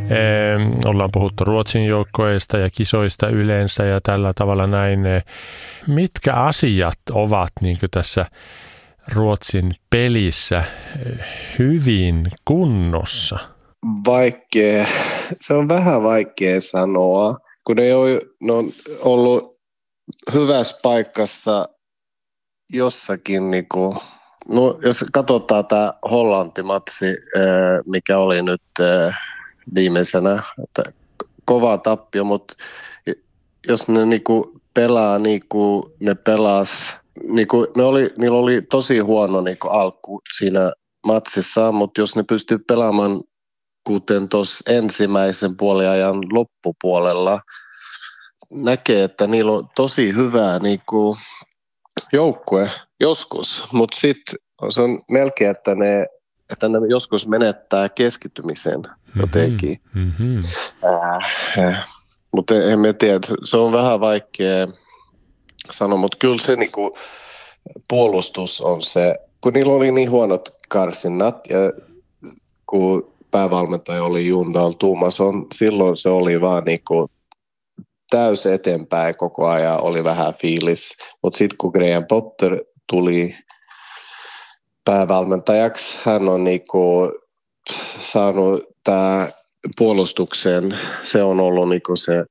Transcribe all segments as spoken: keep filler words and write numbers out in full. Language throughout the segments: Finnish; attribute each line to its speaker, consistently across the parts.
Speaker 1: Ollaan puhuttu Ruotsin joukkueista ja kisoista yleensä ja tällä tavalla näin. Mitkä asiat ovat niin kuin tässä Ruotsin pelissä hyvin kunnossa?
Speaker 2: Vaikea. Se on vähän vaikea sanoa, kun ne on, ne on ollut hyvässä paikassa jossakin, niin kuin, no, jos katsotaan tämä Hollanti-matsi, mikä oli nyt viimeisenä, että kova tappio, mutta jos ne niin kuin pelaa niin kuin ne pelas, niin kuin ne oli, niillä oli tosi huono niin kuin alku siinä matsissa, mutta jos ne pystyy pelaamaan kuten tuossa ensimmäisen puoliajan loppupuolella, näkee, että niillä on tosi hyvä niin kuin joukkue joskus, mutta sitten se on melkein, että ne, että ne joskus menettää keskittymisen jotenkin. Mm-hmm. Äh, äh. Mutta en mä tiedä, se on vähän vaikea sanoa, mutta kyllä se niinku puolustus on se, kun niillä oli niin huonot karsinnat ja kun päävalmentaja oli Jundal Tuumason, silloin se oli vaan niinku täys eteenpäin koko ajan, oli vähän fiilis, mutta sitten kun Graham Potter tuli päävalmentajaksi, hän on niinku saanut tämä puolustuksen, se on ollut niinku se,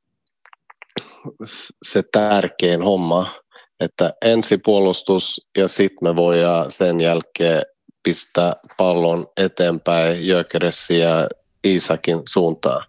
Speaker 2: se tärkein homma, että ensi puolustus ja sitten me voidaan sen jälkeen pistää pallon eteenpäin Gyökeresin ja Isakin suuntaan.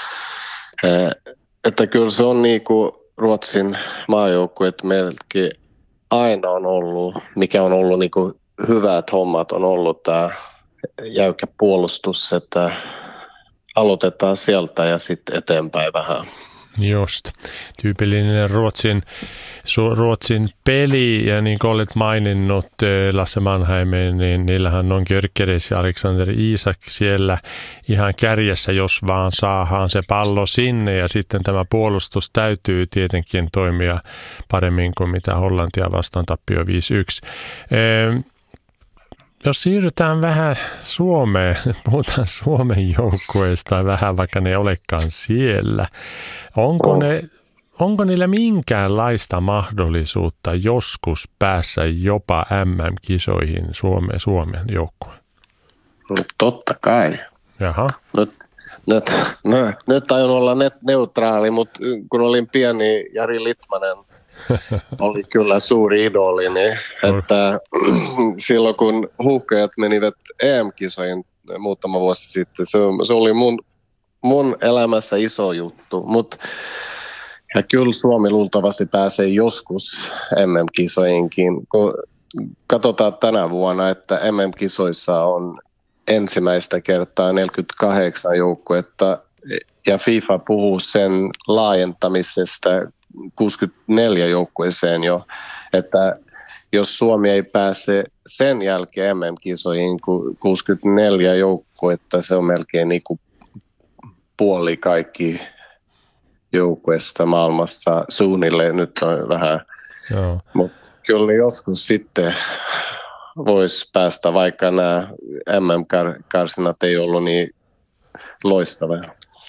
Speaker 2: Että kyllä se on niinku Ruotsin maajoukkue, että meilläkin aina on ollut, mikä on ollut niinku hyvät hommat, on ollut tämä jäykkä puolustus, että aloitetaan sieltä ja sitten eteenpäin vähän.
Speaker 1: Just. Tyypillinen Ruotsin, su, Ruotsin peli, ja niin kuin olet maininnut Lasse Mannheimin, niin niillähän on Gyökeres ja Alexander Isak siellä ihan kärjessä, jos vaan saadaan se pallo sinne, ja sitten tämä puolustus täytyy tietenkin toimia paremmin kuin mitä Hollantia vastaan tappio viisi yksi. E- Jos siirrytään vähän Suomeen, puhutaan Suomen joukkueista vähän, vaikka ne ei olekaan siellä. Onko, ne, onko niillä minkäänlaista mahdollisuutta joskus päässä jopa äm äm-kisoihin Suomeen, Suomen joukkueen?
Speaker 2: No, totta kai.
Speaker 1: Jaha.
Speaker 2: Nyt, nyt, nyt, nyt aion olla net neutraali, mutta kun olin pieni, Jari Litmanen oli kyllä suuri idoli, niin että silloin kun Huuhkajat menivät E M-kisoihin muutama vuosi sitten, se, se oli mun, mun elämässä iso juttu, mutta ja kyllä Suomi luultavasti pääsee joskus M M-kisoihinkin, kun katsotaan tänä vuonna, että M M-kisoissa on ensimmäistä kertaa neljäkymmentäkahdeksan joukkuetta ja FIFA puhuu sen laajentamisesta kuusikymmentäneljä joukkueeseen jo, että jos Suomi ei pääse sen jälkeen M M-kisoihin kuusikymmentäneljä joukkuetta, se on melkein niin kuin puoli kaikki joukkueista maailmassa suunnilleen, nyt on vähän, mutta kyllä joskus sitten voisi päästä, vaikka nämä M M-karsinat ei ollut niin loistavia.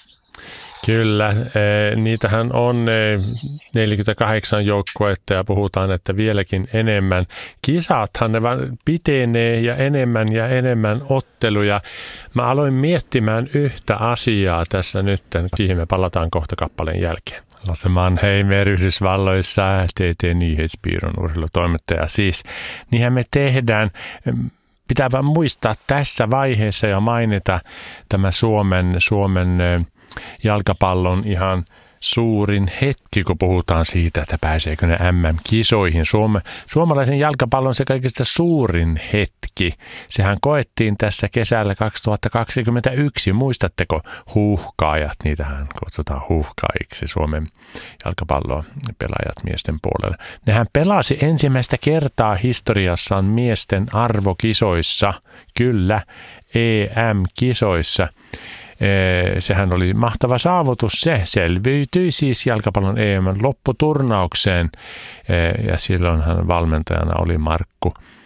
Speaker 1: Kyllä, niitähän on neljäkymmentäkahdeksan joukkuetta ja puhutaan, että vieläkin enemmän. Kisathan ne pitenee ja enemmän ja enemmän otteluja. Mä aloin miettimään yhtä asiaa tässä nyt, siihen me palataan kohta kappaleen jälkeen. Lasse Mannheimer Yhdysvalloissa, T T-nyhetsbyrån urheilutoimittaja siis. Niinhän me tehdään. Pitää vaan muistaa tässä vaiheessa ja mainita tämä Suomen, Suomen jalkapallon ihan suurin hetki, kun puhutaan siitä, että pääseekö ne äm äm-kisoihin. Suome, suomalaisen jalkapallon se kaikista suurin hetki. Sehän koettiin tässä kesällä kaksituhattakaksikymmentäyksi. Muistatteko Huuhkajat? Niitähän kutsutaan huuhkajiksi, Suomen jalkapallon pelaajat miesten puolella. Nehän pelasi ensimmäistä kertaa historiassaan miesten arvokisoissa, kyllä, E M-kisoissa. Sehän oli mahtava saavutus. Se selviytyi siis jalkapallon E M:n lopputurnaukseen ja silloinhan valmentajana oli Markku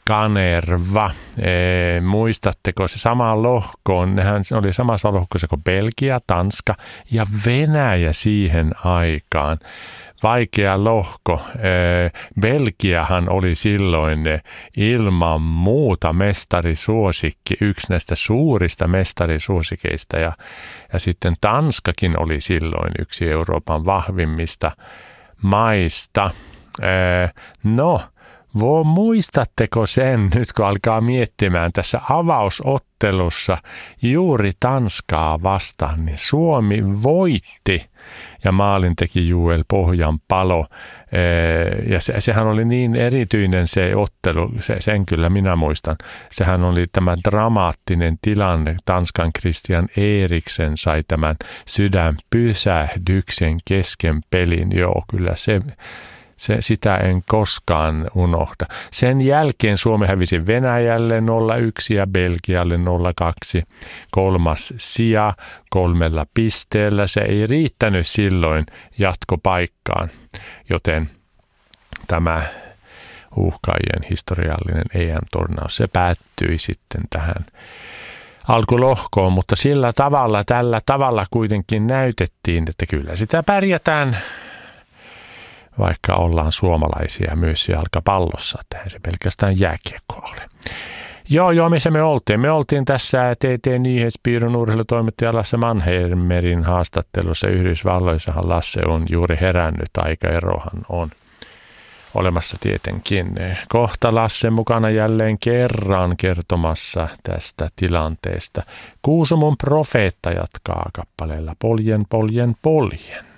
Speaker 1: Kanerva. E, muistatteko se sama lohkoon? Nehän oli samassa lohkossa kuin Belgia, Tanska ja Venäjä siihen aikaan. Vaikea lohko. Belgiahan oli silloin ilman muuta mestarisuosikki, yksi näistä suurista mestarisuosikeista. Ja, ja sitten Tanskakin oli silloin yksi Euroopan vahvimmista maista. No, vo, muistatteko sen nyt, kun alkaa miettimään tässä avausottelussa juuri Tanskaa vastaan, niin Suomi voitti ja maalin teki Joel Pohjanpalo. Ja se, sehän oli niin erityinen se ottelu, se, sen kyllä minä muistan. Sehän oli tämä dramaattinen tilanne. Tanskan Christian Eriksen sai tämän sydänpysähdyksen kesken pelin. Joo, kyllä se... Se, sitä en koskaan unohda. Sen jälkeen Suomi hävisi Venäjälle nolla yksi ja Belgialle nolla kaksi. Kolmas sija kolmella pisteellä. Se ei riittänyt silloin jatkopaikkaan, joten tämä uhkaajien historiallinen E M-turnaus, se päättyi sitten tähän alkulohkoon, mutta sillä tavalla, tällä tavalla kuitenkin näytettiin, että kyllä sitä pärjätään, vaikka ollaan suomalaisia myös jalkapallossa, että eihän se pelkästään jääkiekko ole. Joo, joo, missä me oltiin? Me oltiin tässä T T Nyhetsbyrån urheilutoimittaja Lasse Mannheimerin haastattelussa Yhdysvalloissahan Lasse on juuri herännyt, aikaerohan on olemassa tietenkin. Kohta Lasse mukana jälleen kerran kertomassa tästä tilanteesta. Kuusumon profeetta jatkaa kappaleella Poljen, poljen, poljen.